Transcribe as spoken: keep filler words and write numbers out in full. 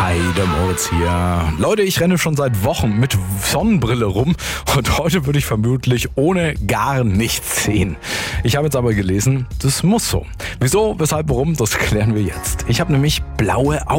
Hi, der Moritz hier. Leute, ich renne schon seit Wochen mit Sonnenbrille rum und heute würde ich vermutlich ohne gar nichts sehen. Ich habe jetzt aber gelesen, das muss so. Wieso, weshalb, warum, das klären wir jetzt. Ich habe nämlich blaue Augen.